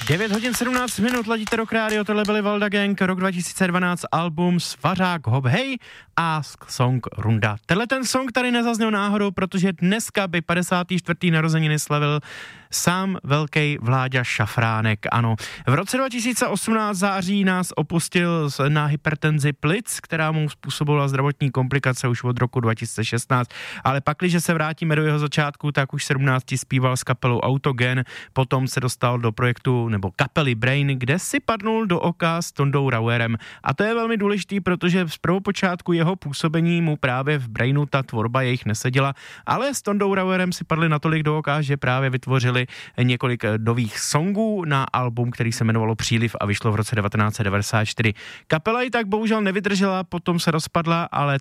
9 hodin 17 minut, ladíte Rock Radio, tohle byli Valda Gang, rok 2012, album Svařák Hop Hej a song Runda. Tenhle ten song tady nezazněl náhodou, protože dneska by 54. narozeniny slavil sám velký Vláďa Šafránek, ano. V roce 2018 září nás opustil na hypertenzi plic, která mu způsobila zdravotní komplikace už od roku 2016, ale pakliže se vrátíme do jeho začátku, tak už 17 zpíval s kapelou Autogen, potom se dostal do projektu nebo kapely Brain, kde si padnul do oka s Tondou Rauerem. A to je velmi důležitý, protože z prvopočátku jeho působení mu právě v Brainu ta tvorba jejich neseděla, ale s Tondou Rauerem si padli natolik do oka, že právě vytvořili několik nových songů na album, který se jmenovalo Příliv a vyšlo v roce 1994. Kapela ji tak bohužel nevydržela, potom se rozpadla, ale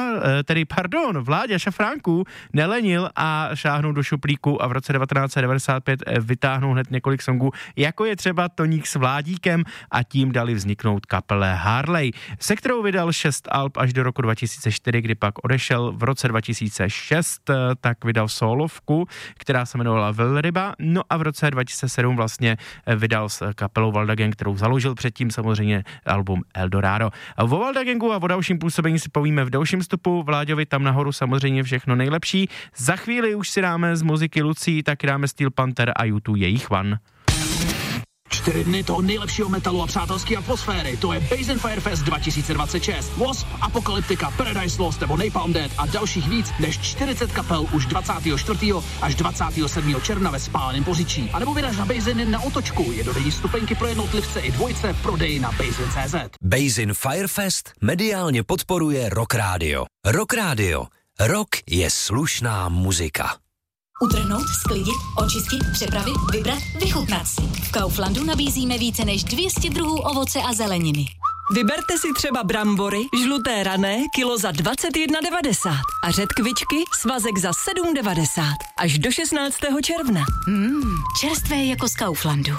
Vláďa Šafránku nelenil a šáhnul do šuplíku a v roce 1995 vytáhnul hned několik songů, jako je třeba Toník s Vládíkem, a tím dali vzniknout kapele Harley, se kterou vydal 6 alb až do roku 2004, kdy pak odešel. V roce 2006 tak vydal solovku, která se jmenovala Velryba, no a v roce 2007 vlastně vydal s kapelou Valda Gang, kterou založil předtím samozřejmě album Eldorado. O Valda Gangu a o dalším působení si povíme v dalším vstupu. Vláďovi tam nahoru samozřejmě všechno nejlepší. Za chvíli už si dáme z muziky Lucí, tak dáme Steel Panther a U2 jejich One. 4 dny toho nejlepšího metalu a přátelské atmosféry. To je Basin Firefest 2026. Wasp, Apocalyptica, Paradise Lost nebo Napalm Death a dalších víc než 40 kapel už 24. až 27. června ve Spáleném Poříčí. A nebo vyraž na Basin na otočku. Jednodenní stupenky pro jednotlivce i dvojce v prodeji na Basin.cz. Basin Firefest mediálně podporuje Rock Radio. Rock Radio. Rock je slušná muzika. Utrhnout, sklidit, očistit, přepravit, vybrat, vychutnat si. V Kauflandu nabízíme více než 200 druhů ovoce a zeleniny. Vyberte si třeba brambory, žluté rané, kilo za 21,90 a řetkvičky, svazek za 7,90 až do 16. června. Čerstvé jako z Kauflandu.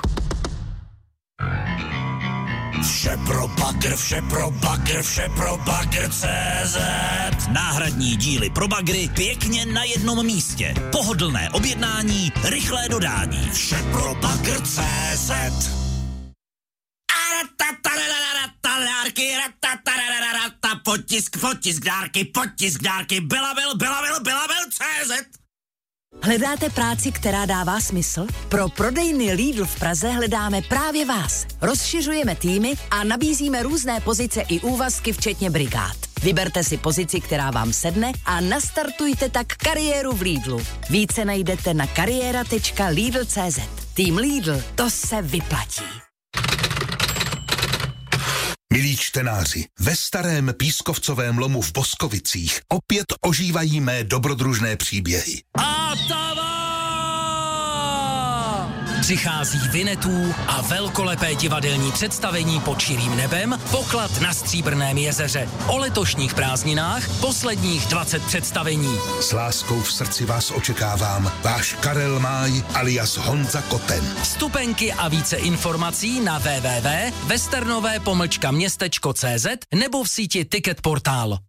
Vše pro bagr, vše pro bagr, vše pro bagr.cz. Náhradní díly pro bagry pěkně na jednom místě. Pohodlné objednání, rychlé dodání. Vše pro bagr.cz. Potisk dárky, Belavil.cz. Hledáte práci, která dává smysl? Pro prodejny Lidl v Praze hledáme právě vás. Rozšiřujeme týmy a nabízíme různé pozice i úvazky, včetně brigád. Vyberte si pozici, která vám sedne a nastartujte tak kariéru v Lidlu. Více najdete na kariéra.lidl.cz. Tým Lidl, to se vyplatí. Milí čtenáři, ve starém pískovcovém lomu v Boskovicích opět ožívají mé dobrodružné příběhy. Přichází Vinetů a velkolepé divadelní představení Pod širým nebem, Poklad na Stříbrném jezeře. O letošních prázdninách posledních 20 představení. S láskou v srdci vás očekávám, váš Karel Máj alias Honza Koten. Vstupenky a více informací na www.westernové-městečko.cz nebo v síti Ticket Portál.